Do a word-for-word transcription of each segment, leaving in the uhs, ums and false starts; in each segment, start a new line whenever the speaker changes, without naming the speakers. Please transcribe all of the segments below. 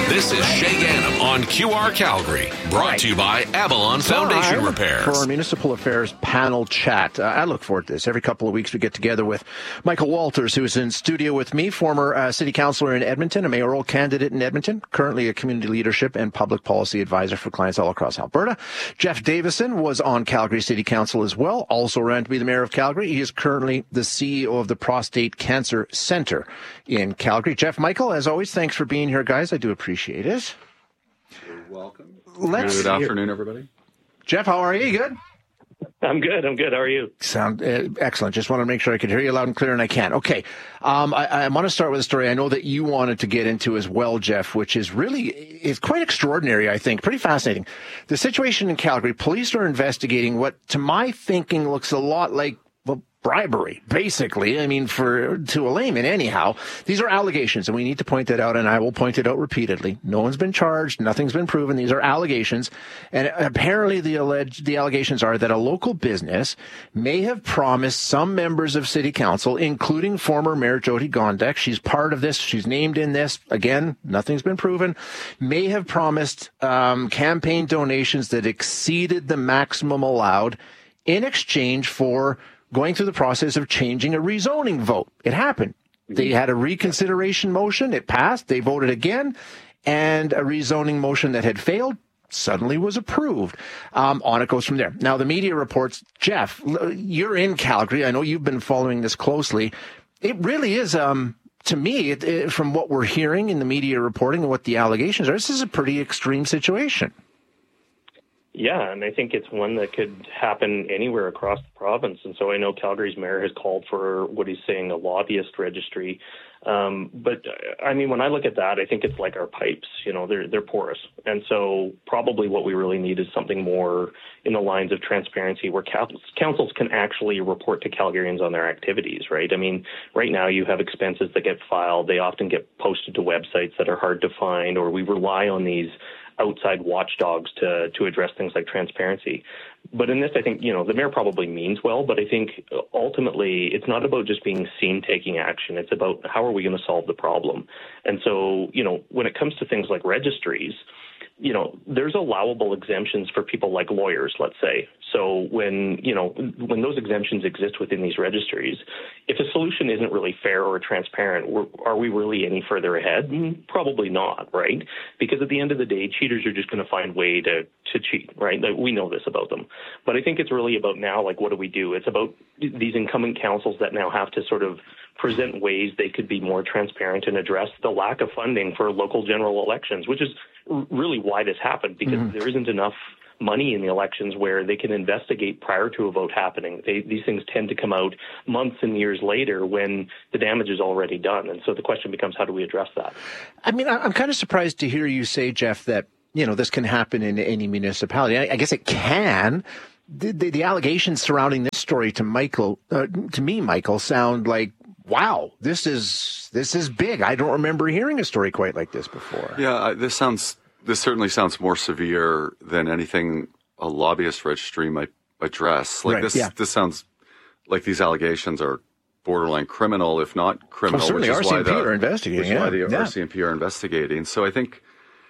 This is Shay Ganem on Q R Calgary, brought to you by Avalon Foundation
Time
Repairs.
For our Municipal Affairs panel chat. Uh, I look forward to this. Every couple of weeks we get together with Michael Walters, who is in studio with me, former uh, city councillor in Edmonton, a mayoral candidate in Edmonton, currently a community leadership and public policy advisor for clients all across Alberta. Jeff Davison was on Calgary City Council as well, also ran to be the mayor of Calgary. He is currently the C E O of the Prostate Cancer Centre in Calgary. Jeff, Michael, as always, thanks for being here, guys. I do appreciate it.
You're welcome.
Let's
good afternoon, everybody.
Jeff, how are you? You good?
I'm good. I'm good. How are you?
Sound uh, excellent. Just want to make sure I could hear you loud and clear, and I can. Okay. Um, I, I want to start with a story I know that you wanted to get into as well, Jeff, which is really is quite extraordinary, I think. Pretty fascinating. The situation in Calgary, police are investigating what, to my thinking, looks a lot like, well, bribery, basically. I mean, for to a layman, anyhow. These are allegations, and we need to point that out, and I will point it out repeatedly. No one's been charged. Nothing's been proven. These are allegations. And apparently the alleged, the allegations are that a local business may have promised some members of City Council, including former Mayor Jyoti Gondek, she's part of this, she's named in this, again, nothing's been proven, may have promised um, campaign donations that exceeded the maximum allowed in exchange for going through the process of changing a rezoning vote. It happened. They had a reconsideration motion. It passed. They voted again. And a rezoning motion that had failed suddenly was approved. Um, on it goes from there. Now, the media reports, Jeff, you're in Calgary. I know you've been following this closely. It really is, um, to me, it, it, from what we're hearing in the media reporting and what the allegations are, this is a pretty extreme situation.
Yeah, and I think it's one that could happen anywhere across the province. And so I know Calgary's mayor has called for what he's saying a lobbyist registry. Um, but I mean, when I look at that, I think it's like our pipes. You know, they're they're porous, and so probably what we really need is something more in the lines of transparency, where councils can actually report to Calgarians on their activities. Right? I mean, right now you have expenses that get filed. They often get posted to websites that are hard to find, or we rely on these outside watchdogs to to address things like transparency. But in this, I think, you know, the mayor probably means well, but I think ultimately it's not about just being seen taking action. It's about how are we going to solve the problem. And so, you know, when it comes to things like registries, you know, there's allowable exemptions for people like lawyers, let's say. So when, you know, when those exemptions exist within these registries, if a solution isn't really fair or transparent, we're, are we really any further ahead? Probably not, right? Because at the end of the day, cheaters are just going to find a way to, to cheat, right? Like, we know this about them. But I think it's really about now, like, what do we do? It's about these incumbent councils that now have to sort of present ways they could be more transparent and address the lack of funding for local general elections, which is really why this happened, because mm-hmm. there isn't enough money in the elections where they can investigate prior to a vote happening. They, these things tend to come out months and years later when the damage is already done. And so the question becomes, how do we address that?
I mean, I'm kind of surprised to hear you say, Jeff, that, you know, this can happen in any municipality. I, I guess it can. The, the, the allegations surrounding this story to Michael, uh, to me, Michael, sound like, wow, this is this is big. I don't remember hearing a story quite like this before.
Yeah, this sounds this certainly sounds more severe than anything a lobbyist registry might address. Like
right,
this,
yeah.
this sounds like these allegations are borderline criminal, if not criminal.
Well, certainly,
which is
R C M P
why the,
are investigating.
Which is
yeah.
why the
yeah.
R C M P are investigating. So I think,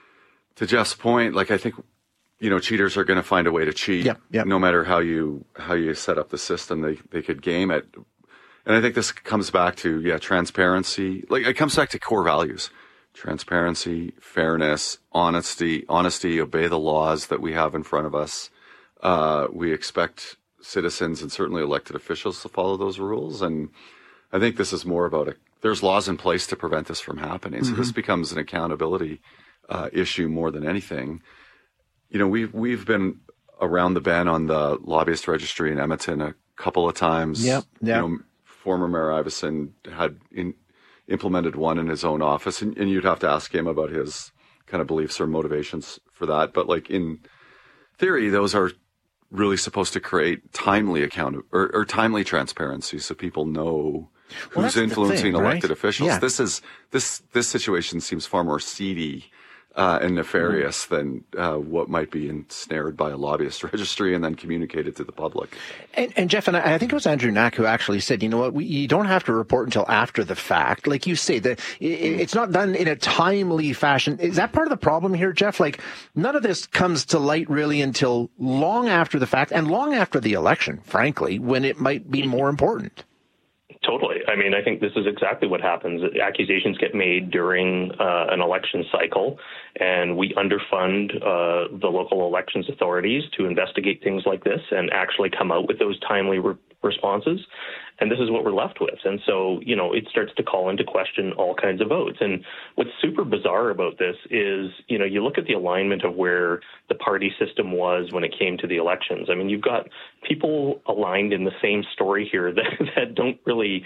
to Jeff's point, like I think, you know, cheaters are going to find a way to cheat.
Yeah, yeah.
No matter how you how you set up the system, they they could game it. And I think this comes back to, yeah, transparency. Like, it comes back to core values. Transparency, fairness, honesty, honesty, obey the laws that we have in front of us. Uh, we expect citizens and certainly elected officials to follow those rules. And I think this is more about, a, there's laws in place to prevent this from happening. So mm-hmm. this becomes an accountability uh, issue more than anything. You know, we've, we've been around the bend on the lobbyist registry in Edmonton a couple of times.
Yep, yep.
You know, former Mayor Iveson had in, implemented one in his own office, and, and you'd have to ask him about his kind of beliefs or motivations for that. But like in theory, those are really supposed to create timely account or, or timely transparency, so people know
well,
who's influencing
thing,
elected
right?
officials.
Yeah.
This is this this situation seems far more seedy uh, and nefarious mm-hmm. than uh, what might be ensnared by a lobbyist registry and then communicated to the public.
And, and Jeff, and I, I think it was Andrew Knack who actually said, you know what, we, you don't have to report until after the fact. Like you say, that it, it's not done in a timely fashion. Is that part of the problem here, Jeff? Like, none of this comes to light really until long after the fact and long after the election, frankly, when it might be more important.
Totally. I mean, I think this is exactly what happens. Accusations get made during uh, an election cycle, and we underfund uh, the local elections authorities to investigate things like this and actually come out with those timely re- responses. And this is what we're left with. And so, you know, it starts to call into question all kinds of votes. And what's super bizarre about this is, you know, you look at the alignment of where the party system was when it came to the elections. I mean, you've got people aligned in the same story here that, that don't really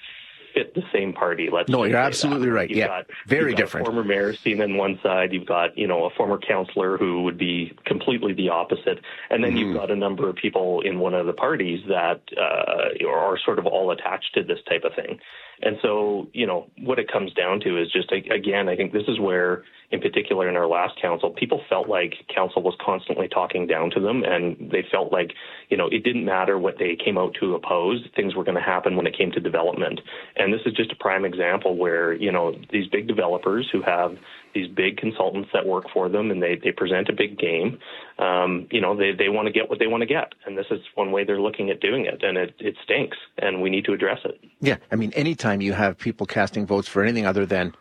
fit the same party. Let's
no, you're absolutely
that.
right.
You've
yeah,
got,
very
you've got
different.
A former mayor seen on one side. You've got, you know, a former councillor who would be completely the opposite, and then mm. you've got a number of people in one of the parties that uh, are sort of all attached to this type of thing. And so, you know, what it comes down to is just, again, I think this is where, in particular in our last council, people felt like council was constantly talking down to them, and they felt like, you know, it didn't matter what they came out to oppose. Things were going to happen when it came to development. And this is just a prime example where, you know, these big developers who have these big consultants that work for them and they, they present a big game, um, you know, they, they want to get what they want to get. And this is one way they're looking at doing it. And it, it stinks, and we need to address it. Yeah.
I mean, anytime you have people casting votes for anything other than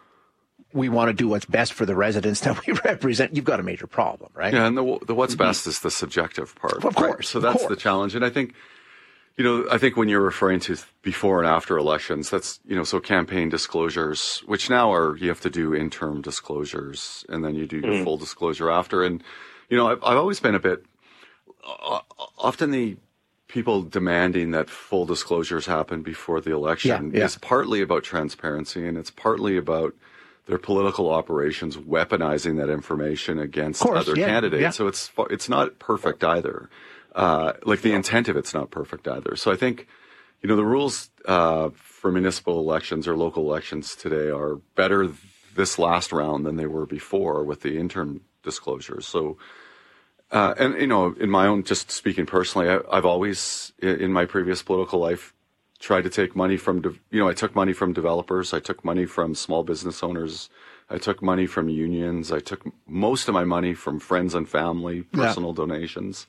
we want to do what's best for the residents that we represent, you've got a major problem, right?
Yeah, and the, the what's mm-hmm. best is the subjective part.
Of course.
Right? So that's
course.
the challenge. And I think, you know, I think when you're referring to before and after elections, that's, you know, so campaign disclosures, which now are, you have to do interim disclosures, and then you do your mm. full disclosure after. And, you know, I've, I've always been a bit, uh, often the people demanding that full disclosures happen before the election yeah, yeah. is partly about transparency, and it's partly about their political operations weaponizing that information against
course,
other
yeah,
candidates.
yeah.
So it's, it's not perfect either. Uh, like the intent of it's not perfect either. So I think, you know, the rules uh, for municipal elections or local elections today are better this last round than they were before with the interim disclosures. So, uh, and, you know, in my own, just speaking personally, I, I've always, in my previous political life, tried to take money from, de- you know, I took money from developers. I took money from small business owners. I took money from unions. I took most of my money from friends and family, personal yeah. donations.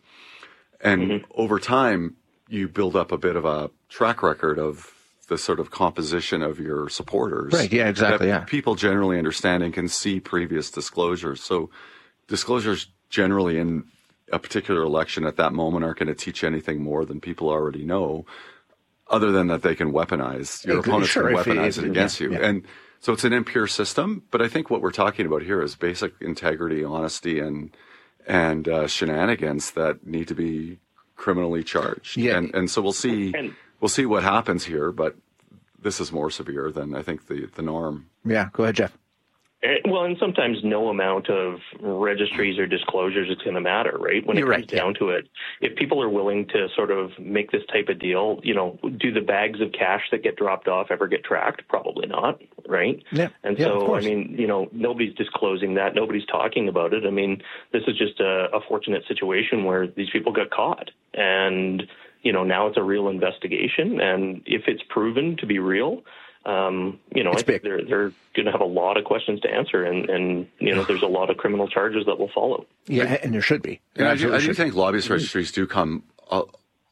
And mm-hmm. over time, you build up a bit of a track record of the sort of composition of your supporters.
Right, yeah, exactly,
that
yeah.
people generally understand and can see previous disclosures. So disclosures generally in a particular election at that moment aren't going to teach anything more than people already know, other than that they can weaponize. Your
yeah,
opponents
sure,
can weaponize it, it against
yeah,
you.
Yeah.
And so it's an impure system. But I think what we're talking about here is basic integrity, honesty, and and uh, shenanigans that need to be criminally charged.
Yeah.
And and so we'll see we'll see what happens here, but this is more severe than I think the, the norm.
Yeah, go ahead, Jeff.
Well, and sometimes no amount of registries or disclosures is going to matter, right? When it
You're
comes
right,
down
yeah.
to it, if people are willing to sort of make this type of deal, you know, do the bags of cash that get dropped off ever get tracked? Probably not, right?
Yeah.
And
yeah,
so, I mean, you know, nobody's disclosing that. Nobody's talking about it. I mean, this is just a, a fortunate situation where these people got caught. And, you know, now it's a real investigation. And if it's proven to be real, Um, you know,
it's
I think big. they're they're going to have a lot of questions to answer, and, and you know, there's a lot of criminal charges that will follow.
Yeah, right? And there should be.
And I do, I do think lobbyist registries do come, uh,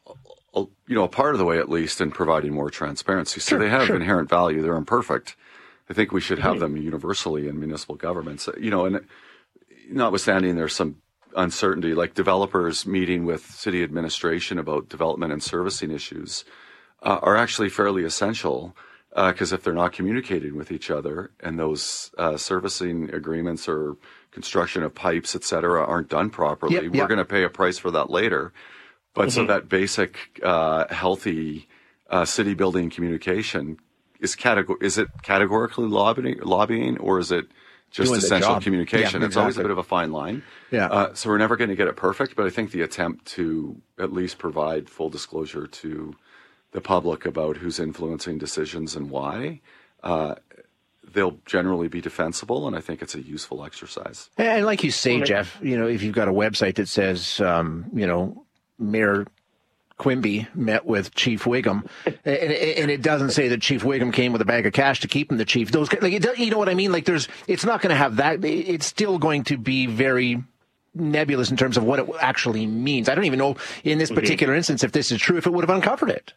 uh, you know, a part of the way at least in providing more transparency. So
sure,
they have
sure.
inherent value. They're imperfect. I think we should have mm-hmm. them universally in municipal governments. You know, and notwithstanding there's some uncertainty, like developers meeting with city administration about development and servicing issues uh, are actually fairly essential. Because uh, if they're not communicating with each other and those uh, servicing agreements or construction of pipes, et cetera, aren't done properly,
yep,
we're
yep.
going to pay a price for that later. But mm-hmm. so that basic, uh, healthy uh, city building communication is categor- is it categorically lobbying, lobbying or is it just
Doing
essential communication?
Yeah,
it's
exactly.
always a bit of a fine line.
Yeah.
Uh, so we're never going to get it perfect, but I think the attempt to at least provide full disclosure to the public about who's influencing decisions and why, uh, they'll generally be defensible, and I think it's a useful exercise.
And like you say, Jeff, you know, if you've got a website that says, um, you know, Mayor Quimby met with Chief Wiggum, and, and it doesn't say that Chief Wiggum came with a bag of cash to keep him the chief. Those, like, you know what I mean? Like, there's, it's not going to have that. It's still going to be very nebulous in terms of what it actually means. I don't even know in this particular mm-hmm. instance if this is true, if it would have uncovered it.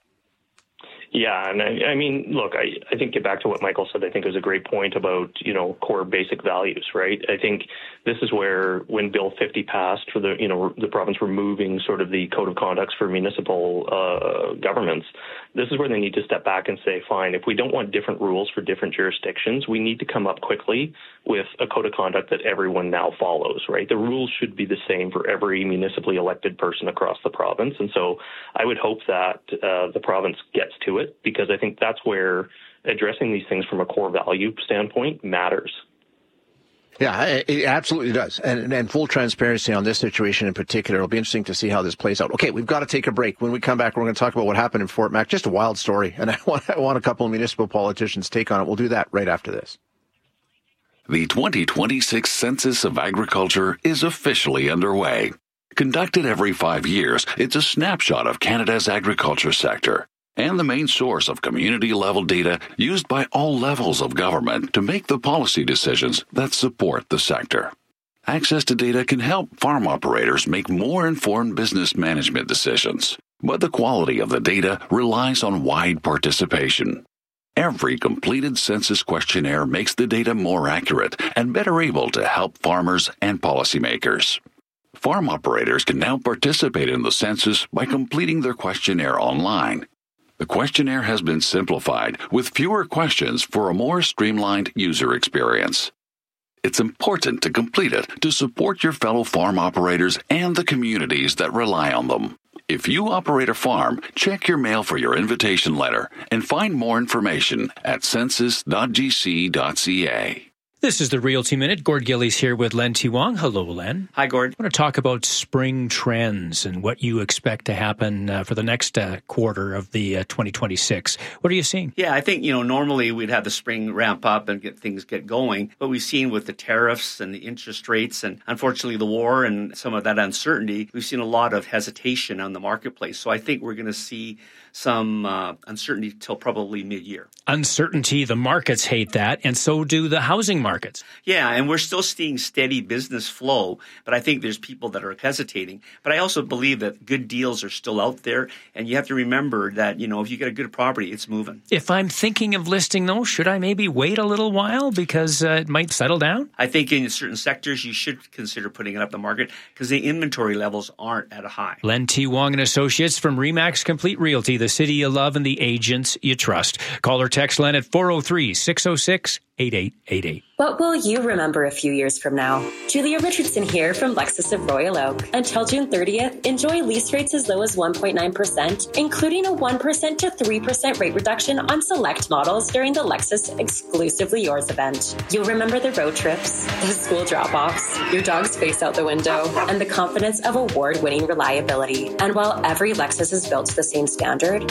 Yeah, and I, I mean, look, I, I think get back to what Michael said. I think it was a great point about, you know, core basic values, right? I think this is where when Bill fifty passed for the, you know, the province removing sort of the code of conducts for municipal uh, governments, this is where they need to step back and say, fine, if we don't want different rules for different jurisdictions, we need to come up quickly with a code of conduct that everyone now follows, right? The rules should be the same for every municipally elected person across the province. And so I would hope that uh, the province gets to it, because I think that's where addressing these things from a core value standpoint matters.
Yeah, it absolutely does. And, and full transparency on this situation in particular. It'll be interesting to see how this plays out. Okay, we've got to take a break. When we come back, we're going to talk about what happened in Fort Mac. Just a wild story. And I want, I want a couple of municipal politicians' take on it. We'll do that right after this.
The twenty twenty-six Census of Agriculture is officially underway. Conducted every five years, it's a snapshot of Canada's agriculture sector and the main source of community-level data used by all levels of government to make the policy decisions that support the sector. Access to data can help farm operators make more informed business management decisions, but the quality of the data relies on wide participation. Every completed census questionnaire makes the data more accurate and better able to help farmers and policymakers. Farm operators can now participate in the census by completing their questionnaire online. The questionnaire has been simplified with fewer questions for a more streamlined user experience. It's important to complete it to support your fellow farm operators and the communities that rely on them. If you operate a farm, check your mail for your invitation letter and find more information at census dot g c dot c a.
This is the Realty Minute. Gord Gillies here with Len T. Wong. Hello, Len.
Hi, Gord.
I want to talk about spring trends and what you expect to happen uh, for the next uh, quarter of the uh, twenty twenty-six. What are you seeing?
Yeah, I think, you know, normally we'd have the spring ramp up and get things get going. But we've seen with the tariffs and the interest rates and unfortunately the war and some of that uncertainty, we've seen a lot of hesitation on the marketplace. So I think we're going to see some uh, uncertainty till probably mid-year.
Uncertainty, the markets hate that, and so do the housing markets.
Yeah, and we're still seeing steady business flow, but I think there's people that are hesitating. But I also believe that good deals are still out there, and you have to remember that, you know, if you get a good property, it's moving.
If I'm thinking of listing those, should I maybe wait a little while because uh, it might settle down?
I think in certain sectors you should consider putting it up the market because the inventory levels aren't at a high.
Len T. Wong and Associates from RE/MAX Complete Realty, the city you love and the agents you trust. Call or text Len at four oh three, six oh six, eight eight eight eight.
What will you remember a few years from now? Julia Richardson here from Lexus of Royal Oak. Until June thirtieth, enjoy lease rates as low as one point nine percent, including a one percent to three percent rate reduction on select models during the Lexus Exclusively Yours event. You'll remember the road trips, the school drop-offs, your dog's face out the window, and the confidence of award-winning reliability. And while every Lexus is built to the same standard,